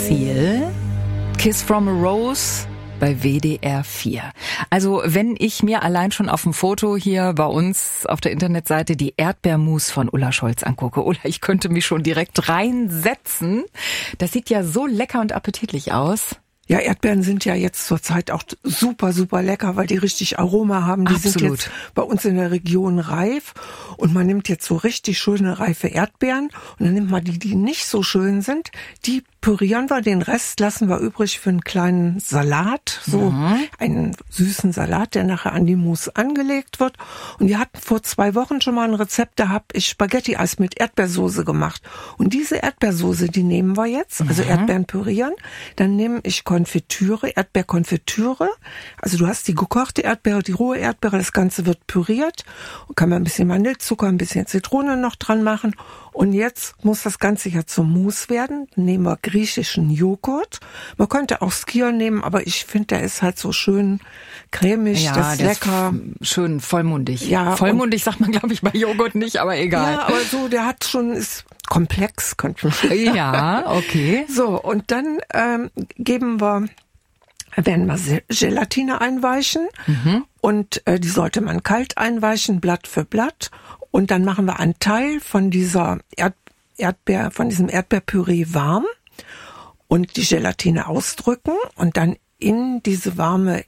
Seal, Kiss from a Rose bei WDR 4. Also wenn ich mir allein schon auf dem Foto hier bei uns auf der Internetseite die Erdbeermus von Ulla Scholz angucke, Ulla, ich könnte mich schon direkt reinsetzen. Das sieht ja so lecker und appetitlich aus. Ja, Erdbeeren sind ja jetzt zurzeit auch super, super lecker, weil die richtig Aroma haben. Die Absolut. sind jetzt bei uns in der Region reif. Und man nimmt jetzt so richtig schöne, reife Erdbeeren. Und dann nimmt man die nicht so schön sind, die pürieren wir, den Rest lassen wir übrig für einen kleinen Salat, so einen süßen Salat, der nachher an die Mousse angelegt wird. Und wir hatten vor 2 Wochen schon mal ein Rezept, da habe ich Spaghetti-Eis mit Erdbeersoße gemacht. Und diese Erdbeersoße, die nehmen wir jetzt, also Erdbeeren pürieren. Dann nehme ich Konfitüre, Erdbeerkonfitüre. Also du hast die gekochte Erdbeere, die rohe Erdbeere, das Ganze wird püriert. Und kann man ein bisschen Vanillezucker, ein bisschen Zitrone noch dran machen. Und jetzt muss das Ganze ja zum Mousse werden. Dann nehmen wir griechischen Joghurt. Man könnte auch Skyr nehmen, aber ich finde, der ist halt so schön cremig, Ja, das ist lecker. Ist schön vollmundig. Ja, vollmundig sagt man, glaube ich, bei Joghurt nicht, aber egal. Ja, aber so, der hat schon, ist komplex, könnte man sagen. Ja, okay. So, und dann werden wir Gelatine einweichen und die sollte man kalt einweichen, Blatt für Blatt. Und dann machen wir einen Teil von dieser von diesem Erdbeerpüree warm und die Gelatine ausdrücken und dann in diese warme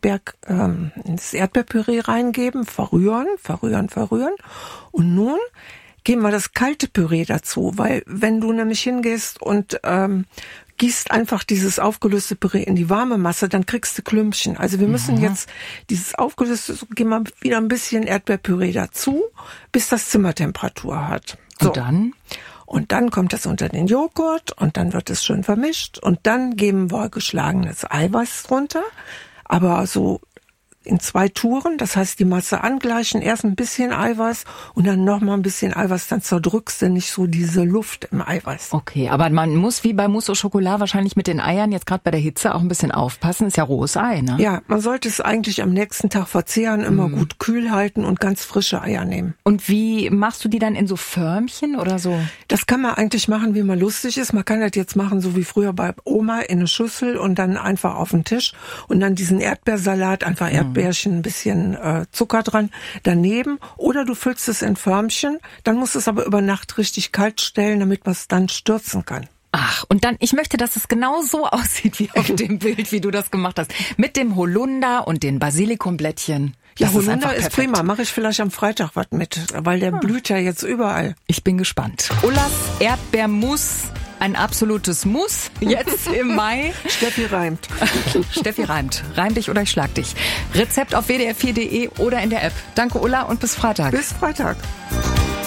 ins Erdbeerpüree reingeben, verrühren. Und nun geben wir das kalte Püree dazu, weil wenn du nämlich hingehst und gießt einfach dieses aufgelöste Püree in die warme Masse, dann kriegst du Klümpchen. Also wir müssen jetzt dieses aufgelöste, geben wir wieder ein bisschen Erdbeerpüree dazu, bis das Zimmertemperatur hat. So. Und dann kommt das unter den Joghurt und dann wird es schön vermischt und dann geben wir geschlagenes Eiweiß drunter, aber so in 2 Touren, das heißt die Masse angleichen, erst ein bisschen Eiweiß und dann nochmal ein bisschen Eiweiß, dann zerdrückst du nicht so diese Luft im Eiweiß. Okay, aber man muss wie bei Mousse au Chocolat wahrscheinlich mit den Eiern jetzt gerade bei der Hitze auch ein bisschen aufpassen, ist ja rohes Ei, ne? Ja, man sollte es eigentlich am nächsten Tag verzehren, immer gut kühl halten und ganz frische Eier nehmen. Und wie machst du die dann in so Förmchen oder so? Das kann man eigentlich machen, wie man lustig ist. Man kann das jetzt machen, so wie früher bei Oma, in eine Schüssel und dann einfach auf den Tisch und dann diesen Erdbeersalat, einfach Erdbeerchen, ein bisschen Zucker dran daneben. Oder du füllst es in Förmchen, dann musst du es aber über Nacht richtig kalt stellen, damit man es dann stürzen kann. Ach, und dann, ich möchte, dass es genau so aussieht wie auf dem Bild, wie du das gemacht hast. Mit dem Holunder und den Basilikumblättchen. Ja, Holunder ist prima. Mache ich vielleicht am Freitag was mit, weil der blüht ja jetzt überall. Ich bin gespannt. Ullas Erdbeermus, ein absolutes Muss, jetzt im Mai. Steffi reimt. Steffi reimt. Reim dich oder ich schlag dich. Rezept auf wdr4.de oder in der App. Danke, Ulla, und bis Freitag. Bis Freitag.